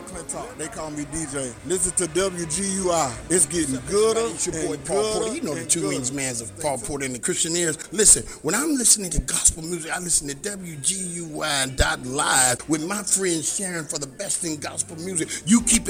McClintock. They call me DJ. Listen to WGUI. It's getting gooder. It's your boy Paul Porter. You know the Two Wings Mans of Paul Porter and the Christian Ears. Listen, when I'm listening to gospel music, I listen to WGUI.live with my friend Sharon for the best in gospel music. You keep